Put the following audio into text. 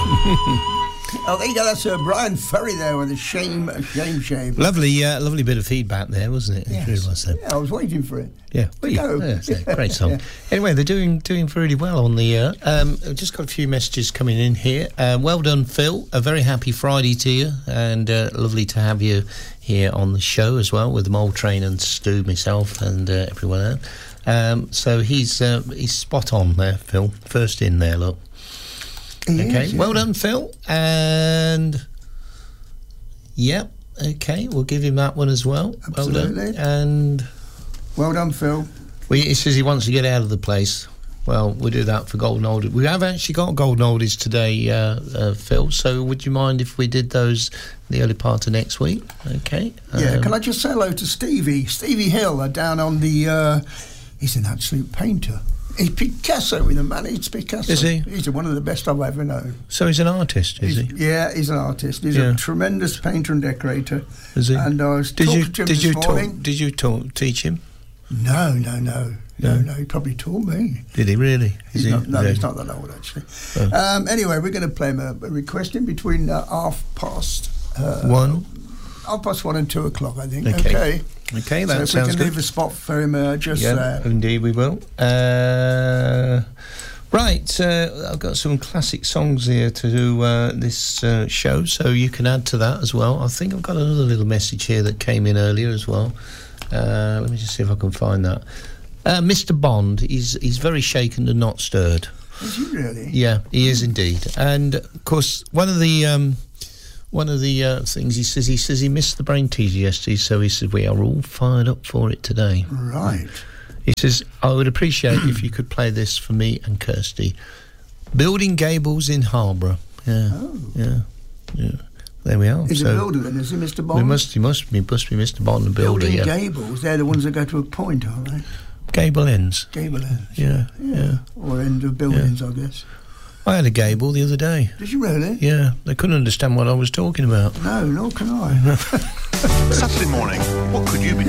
Oh, there you go. That's Brian Ferry there with a shame. Lovely bit of feedback there, wasn't it? Yes. It really was. Yeah, I was waiting for it. Yeah, great song. Yeah. Anyway, they're doing really well on the air. I've just got a few messages coming in here. Well done, Phil. A very happy Friday to you, and lovely to have you here on the show as well with the Mole Train and Stu, myself, and everyone else. So he's spot on there, Phil. First in there, look. Okay, well done, Phil. And yep, okay, we'll give him that one as well. Absolutely. Well done. And well done, Phil. He says he wants to get out of the place. Well, we'll do that for Golden Oldies. We have actually got Golden Oldies today, Phil, so would you mind if we did those the early part of next week? Okay. Yeah, can I just say hello to Stevie Hill, down on the... he's an absolute painter. He's Picasso with him, man. He's Picasso. Is he? He's one of the best I've ever known. So he's an artist, is he? Yeah, he's an artist. He's a tremendous painter and decorator. Is he? And I was talking to him this morning. Did you teach him? No. He probably taught me. Did he really? He's not that old, actually. Oh. Anyway, we're going to play him a request in between 1:30 and 2 o'clock, I think. Okay, that so if sounds we can good. leave a spot for him just there. Indeed we will. Right, I've got some classic songs here to do this show, so you can add to that as well. I think I've got another little message here that came in earlier as well. Let me just see if I can find that. Mr. Bond, he's very shaken and not stirred. Is he really? Yeah, he is indeed. And of course, one of the things he says he missed the brain teaser yesterday, so he said we are all fired up for it today. Right. He says I would appreciate if you could play this for me and Kirsty. Building Gables in Harborough. Yeah. Oh. Yeah. There we are. Is a builder then? Is he Mr. Bond? He must be Mr. Bond, the builder. Building Gables. They're the ones that go to a point, aren't they? Gable ends. Gable ends. Yeah. Or end of buildings, I guess. I had a gable the other day. Did you really? Yeah, they couldn't understand what I was talking about. No, nor can I. Saturday morning, what could you be